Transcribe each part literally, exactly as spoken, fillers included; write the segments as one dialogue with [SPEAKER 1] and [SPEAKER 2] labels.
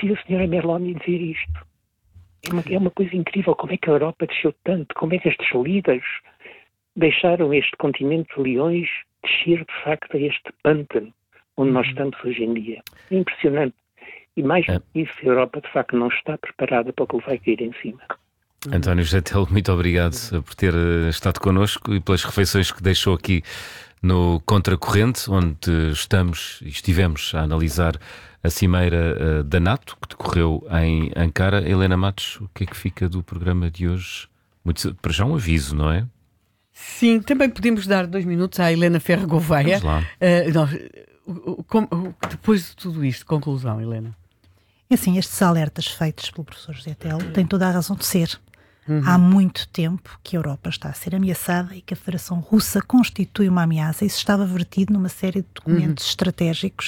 [SPEAKER 1] ouvi a senhora Meloni dizer isto. É uma, é uma coisa incrível. Como é que a Europa desceu tanto? Como é que estes líderes deixaram este continente de leões descer, de facto, a este pântano onde nós estamos hoje em dia? É impressionante. E mais do que isso, a Europa, de facto, não está preparada para o que lhe vai cair em cima.
[SPEAKER 2] António José Telo, muito obrigado por ter estado connosco e pelas reflexões que deixou aqui no Contracorrente, onde estamos e estivemos a analisar a cimeira da NATO, que decorreu em Ankara. Helena Matos, o que é que fica do programa de hoje? Muito, para já um aviso, não é?
[SPEAKER 3] Sim, também podemos dar dois minutos à Helena Ferro Gouveia.
[SPEAKER 2] Vamos lá.
[SPEAKER 3] Uh, não, como, depois de tudo isto, conclusão, Helena.
[SPEAKER 4] É assim, estes alertas feitos pelo professor José Telo têm toda a razão de ser. Uhum. Há muito tempo que a Europa está a ser ameaçada e que a Federação Russa constitui uma ameaça. Isso estava vertido numa série de documentos uhum. estratégicos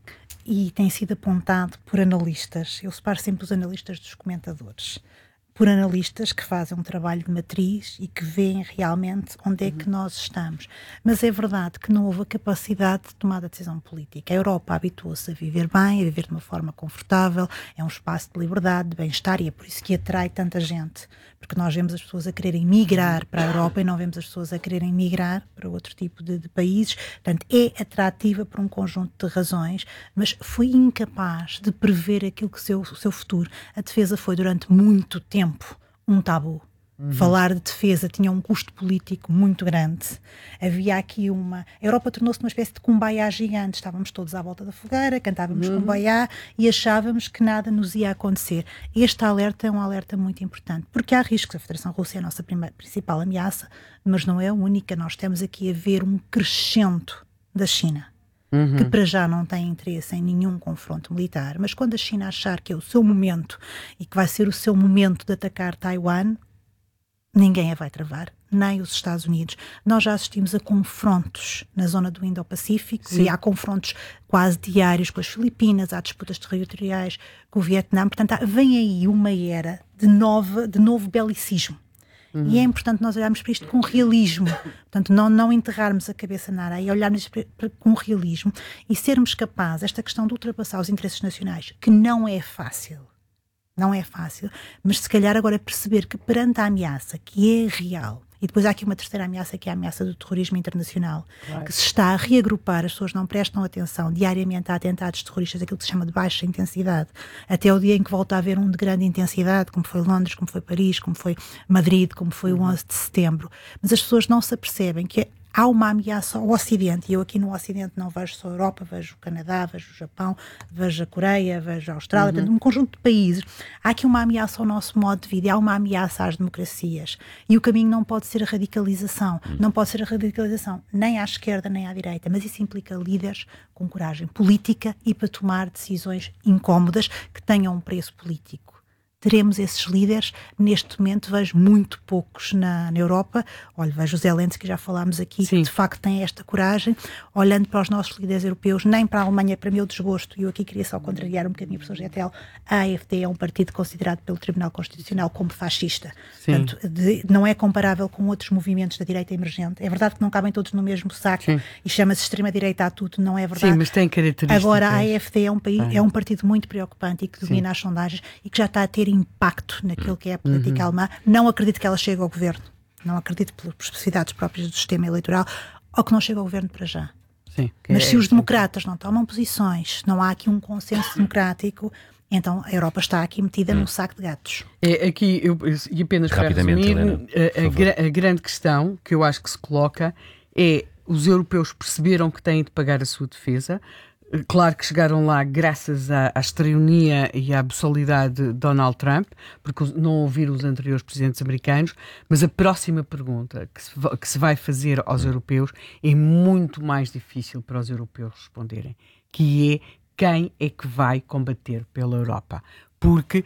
[SPEAKER 4] e tem sido apontado por analistas. Eu separo sempre os analistas dos comentadores. Por analistas que fazem um trabalho de matriz e que veem realmente onde é que nós estamos. Mas é verdade que não houve a capacidade de tomar a decisão política. A Europa habituou-se a viver bem, a viver de uma forma confortável, é um espaço de liberdade, de bem-estar, e é por isso que atrai tanta gente. Porque nós vemos as pessoas a quererem migrar para a Europa e não vemos as pessoas a quererem migrar para outro tipo de, de países. Portanto, é atrativa por um conjunto de razões, mas foi incapaz de prever aquilo que seu, o seu futuro. A defesa foi durante muito tempo um tabu. Uhum. Falar de defesa tinha um custo político muito grande. Havia aqui uma... A Europa tornou-se uma espécie de Kumbaya gigante. Estávamos todos à volta da fogueira, cantávamos uhum. Kumbaya e achávamos que nada nos ia acontecer. Este alerta é um alerta muito importante, porque há riscos. A Federação Russa é a nossa primeira, principal ameaça, mas não é a única. Nós temos aqui a ver um crescendo da China. Uhum. Que para já não tem interesse em nenhum confronto militar, mas quando a China achar que é o seu momento e que vai ser o seu momento de atacar Taiwan, ninguém a vai travar, nem os Estados Unidos. Nós já assistimos a confrontos na zona do Indo-Pacífico. Sim. E há confrontos quase diários com as Filipinas, há disputas territoriais com o Vietnã. Portanto, há, vem aí uma era de, nova, de novo belicismo. Uhum. E é importante nós olharmos para isto com realismo. Portanto, não, não enterrarmos a cabeça na areia, olharmos para, para, com realismo e sermos capazes, esta questão de ultrapassar os interesses nacionais, que não é fácil. Não é fácil, mas se calhar agora perceber que perante a ameaça, que é real, e depois há aqui uma terceira ameaça, que é a ameaça do terrorismo internacional, claro. Que se está a reagrupar, as pessoas não prestam atenção diariamente a atentados terroristas, aquilo que se chama de baixa intensidade, até o dia em que volta a haver um de grande intensidade, como foi Londres, como foi Paris, como foi Madrid, como foi o onze de setembro. Mas as pessoas não se apercebem que há uma ameaça ao Ocidente, e eu aqui no Ocidente não vejo só a Europa, vejo o Canadá, vejo o Japão, vejo a Coreia, vejo a Austrália, uhum. portanto, um conjunto de países. Há aqui uma ameaça ao nosso modo de vida, há uma ameaça às democracias, e o caminho não pode ser a radicalização, uhum. não pode ser a radicalização nem à esquerda nem à direita, mas isso implica líderes com coragem política e para tomar decisões incómodas que tenham um preço político. Teremos esses líderes, neste momento vejo muito poucos na, na Europa. Olha, vejo o Zelensky, que já falámos aqui, Sim. que de facto tem esta coragem, olhando para os nossos líderes europeus, nem para a Alemanha, para meu desgosto, e eu aqui queria só contrariar um bocadinho o professor Getel, a AfD é um partido considerado pelo Tribunal Constitucional como fascista. Sim. Portanto, de, não é comparável com outros movimentos da direita emergente. É verdade que não cabem todos no mesmo saco Sim. e chama-se extrema-direita a tudo, não é verdade?
[SPEAKER 3] Sim, mas tem características.
[SPEAKER 4] Agora a AfD é um, país, é um partido muito preocupante e que domina Sim. as sondagens e que já está a ter impacto naquilo que é a política uhum. alemã. Não acredito que ela chegue ao governo. Não acredito por especificidades próprias do sistema eleitoral, ou que não chegue ao governo para já.
[SPEAKER 3] Sim,
[SPEAKER 4] Mas
[SPEAKER 3] é,
[SPEAKER 4] se os
[SPEAKER 3] é,
[SPEAKER 4] democratas não tomam posições, não há aqui um consenso democrático, então a Europa está aqui metida hum. num saco de gatos.
[SPEAKER 3] É, aqui, eu, e apenas para resumir, Helena, a, a, a grande questão que eu acho que se coloca é: os europeus perceberam que têm de pagar a sua defesa. Claro que chegaram lá graças à, à estreonia e à buçalidade de Donald Trump, porque não ouviram os anteriores presidentes americanos, mas a próxima pergunta que se, que se vai fazer aos europeus é muito mais difícil para os europeus responderem, que é: quem é que vai combater pela Europa? Porque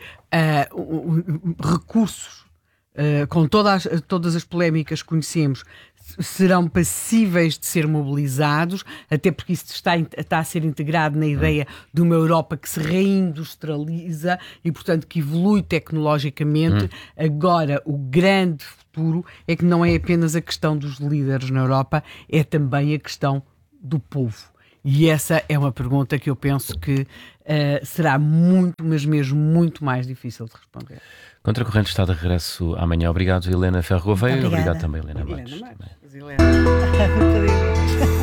[SPEAKER 3] uh, recursos, uh, com todas as, todas as polémicas que conhecemos, serão passíveis de ser mobilizados, até porque isso está, está a ser integrado na ideia de uma Europa que se reindustrializa e, portanto, que evolui tecnologicamente. Hum. Agora, o grande futuro é que não é apenas a questão dos líderes na Europa, é também a questão do povo. E essa é uma pergunta que eu penso que uh, será muito, mas mesmo muito mais difícil de responder.
[SPEAKER 2] Contracorrente está de regresso amanhã. Obrigado, Helena Ferro Gouveia. Obrigado também, Helena Matos.
[SPEAKER 3] Helena Matos. Helena.